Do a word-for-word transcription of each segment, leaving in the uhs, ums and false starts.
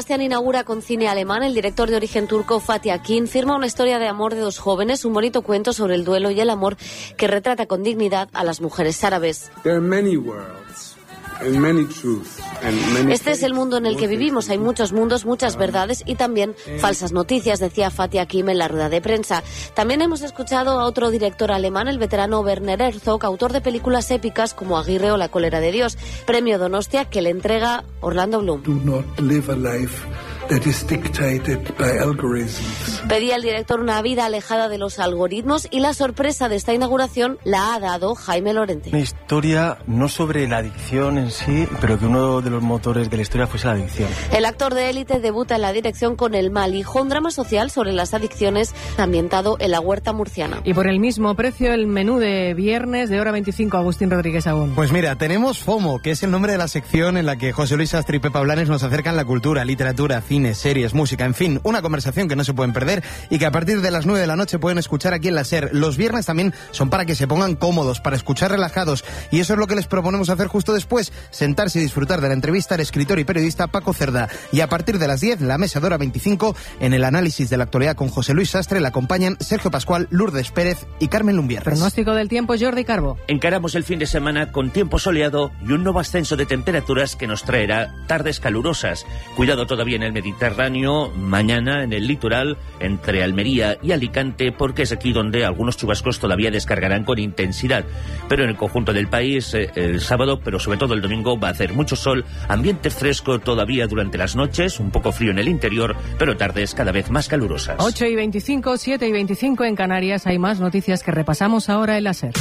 Sebastián inaugura con cine alemán. El director de origen turco Fatih Akin firma una historia de amor de dos jóvenes, un bonito cuento sobre el duelo y el amor que retrata con dignidad a las mujeres árabes. There are many worlds and many truths and many... Este es el mundo en el que vivimos. Hay muchos mundos, muchas verdades y también falsas noticias, decía Fatih Akin en la rueda de prensa. También hemos escuchado a otro director alemán, el veterano Werner Herzog, autor de películas épicas como Aguirre o La cólera de Dios, premio Donostia que le entrega Orlando Bloom. Do not live a life that is dictated by algorithms. Pedía el director una vida alejada de los algoritmos y la sorpresa de esta inauguración la ha dado Jaime Lorente. Una historia no sobre la adicción en sí, pero que uno de los motores de la historia fuese la adicción. El actor de élite debuta en la dirección con El mal hijo, un drama social sobre las adicciones ambientado en la huerta murciana. Y por el mismo precio el menú de viernes de hora veinticinco, Agustín Rodríguez Agún. Pues mira, tenemos FOMO, que es el nombre de la sección en la que José Luis Sastre y Pepa Blanes nos acercan la cultura, literatura, cine, series, música, en fin, una conversación que no se pueden perder y que a partir de las nueve de la noche pueden escuchar aquí en la SER. Los viernes también son para que se pongan cómodos, para escuchar relajados, y eso es lo que les proponemos hacer justo después, sentarse y disfrutar de la entrevista al escritor y periodista Paco Cerda. Y a partir de las diez, la mesa de hora veinticinco, en el análisis de la actualidad con José Luis Sastre, la acompañan Sergio Pascual, Lourdes Pérez y Carmen Lumbierres. Pronóstico del tiempo, Jordi Carbo. Encaramos el fin de semana con tiempo soleado y un nuevo ascenso de temperaturas que nos traerá tardes calurosas. Cuidado todavía en el Mediterráneo, mañana en el litoral, entre Almería y Alicante, porque es aquí donde algunos chubascos todavía descargarán con intensidad. Pero en el conjunto del país, eh, el sábado, pero sobre todo el domingo, va a hacer mucho sol, ambiente fresco todavía durante las noches, un poco frío en el interior, pero tardes cada vez más calurosas. ocho y veinticinco, siete y veinticinco en Canarias. Hay más noticias que repasamos ahora en la SER.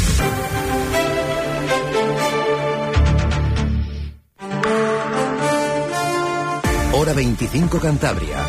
Hora veinticinco Cantabria.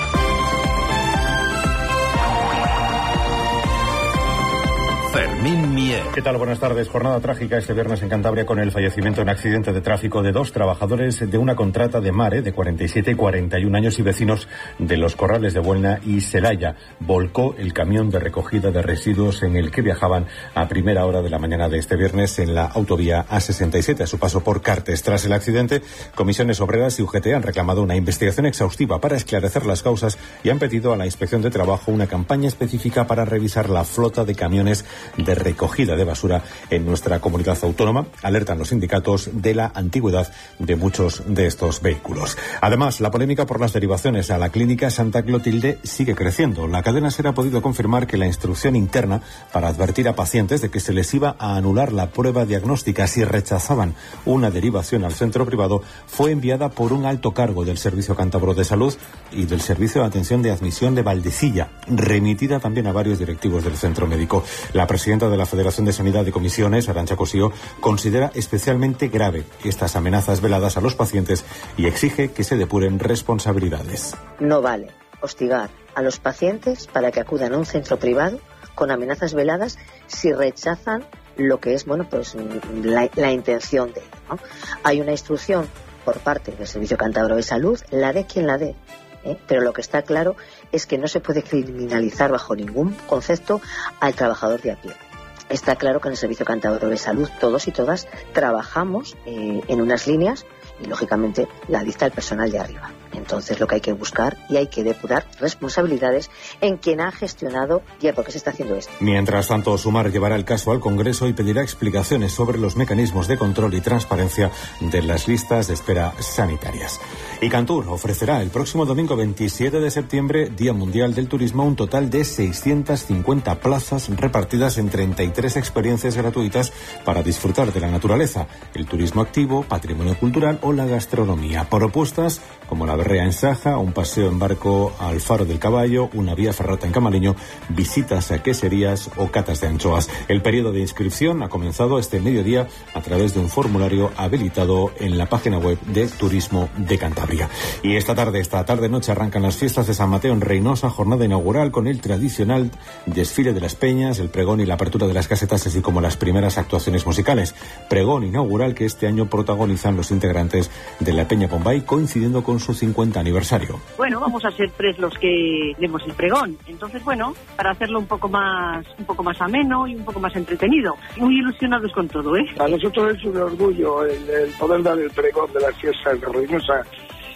Fermín Mier. ¿Qué tal? Buenas tardes. Jornada trágica este viernes en Cantabria con el fallecimiento en accidente de tráfico de dos trabajadores de una contrata de Mare de cuarenta y siete y cuarenta y un años y vecinos de Los Corrales de Buelna y Celaya. Volcó el camión de recogida de residuos en el que viajaban a primera hora de la mañana de este viernes en la autovía A sesenta y siete a su paso por Cartes. Tras el accidente, Comisiones Obreras y U G T han reclamado una investigación exhaustiva para esclarecer las causas y han pedido a la Inspección de Trabajo una campaña específica para revisar la flota de camiones de recogida de basura en nuestra comunidad autónoma. Alertan los sindicatos de la antigüedad de muchos de estos vehículos. Además, la polémica por las derivaciones a la clínica Santa Clotilde sigue creciendo. La cadena SER ha podido confirmar que la instrucción interna para advertir a pacientes de que se les iba a anular la prueba diagnóstica si rechazaban una derivación al centro privado fue enviada por un alto cargo del Servicio Cántabro de Salud y del Servicio de Atención de Admisión de Valdecilla, remitida también a varios directivos del centro médico. La presidenta de la Federación de Sanidad de Comisiones, Arantxa Cosío, considera especialmente grave estas amenazas veladas a los pacientes y exige que se depuren responsabilidades. No vale hostigar a los pacientes para que acudan a un centro privado con amenazas veladas si rechazan lo que es, bueno, pues la, la intención de ello, ¿no? Hay una instrucción por parte del Servicio Cántabro de Salud, la de quien la dé. ¿Eh? Pero lo que está claro es que no se puede criminalizar bajo ningún concepto al trabajador de a pie. Está claro que en el Servicio Cántabro de Salud todos y todas trabajamos eh, en unas líneas y, lógicamente, la dicta el personal de arriba. Entonces, lo que hay que buscar y hay que depurar responsabilidades en quien ha gestionado y el por qué se está haciendo esto. Mientras tanto, Sumar llevará el caso al Congreso y pedirá explicaciones sobre los mecanismos de control y transparencia de las listas de espera sanitarias. Y Cantur ofrecerá el próximo domingo veintisiete de septiembre, Día Mundial del Turismo, un total de seiscientas cincuenta plazas repartidas en treinta y tres experiencias gratuitas para disfrutar de la naturaleza, el turismo activo, patrimonio cultural o la gastronomía. Propuestas como la berrea en Saja, un paseo en barco al Faro del Caballo, una vía ferrata en Camaleño, visitas a queserías o catas de anchoas. El periodo de inscripción ha comenzado este mediodía a través de un formulario habilitado en la página web de Turismo de Cantabria. Y esta tarde, esta tarde-noche, arrancan las fiestas de San Mateo en Reynosa, jornada inaugural con el tradicional desfile de las peñas, el pregón y la apertura de las casetas, así como las primeras actuaciones musicales. Pregón inaugural que este año protagonizan los integrantes de la Peña Bombay, coincidiendo con su cincuenta aniversario. Bueno, vamos a ser tres los que demos el pregón. Entonces, bueno, para hacerlo un poco más un poco más ameno y un poco más entretenido. Muy ilusionados con todo, ¿eh? Para nosotros es un orgullo el, el poder dar el pregón de las fiestas de Reynosa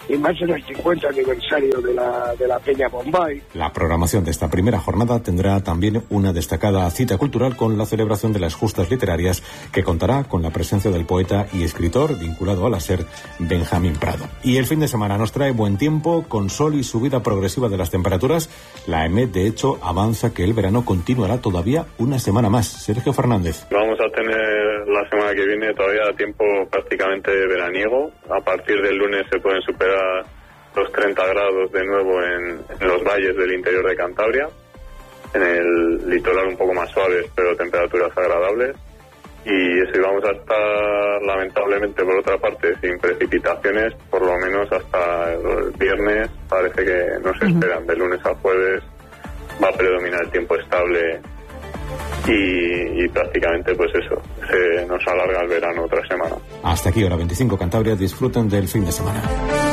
y más en el cincuenta aniversario de la, de la Peña Bombay. La programación de esta primera jornada tendrá también una destacada cita cultural con la celebración de las justas literarias, que contará con la presencia del poeta y escritor vinculado a la SER, Benjamín Prado. Y el fin de semana nos trae buen tiempo, con sol y subida progresiva de las temperaturas. La EMET, de hecho, avanza que el verano continuará todavía una semana más. Sergio Fernández. Vamos a tener la semana que viene todavía tiempo prácticamente veraniego. A partir del lunes se pueden superar los treinta grados de nuevo en, en los valles del interior de Cantabria. En el litoral un poco más suaves, pero temperaturas agradables. Y eso, vamos a estar lamentablemente por otra parte sin precipitaciones, por lo menos hasta el viernes. Parece que no se esperan. De lunes a jueves va a predominar el tiempo estable y, y prácticamente pues eso, se nos alarga el verano otra semana. Hasta aquí Hora veinticinco Cantabria, disfruten del fin de semana.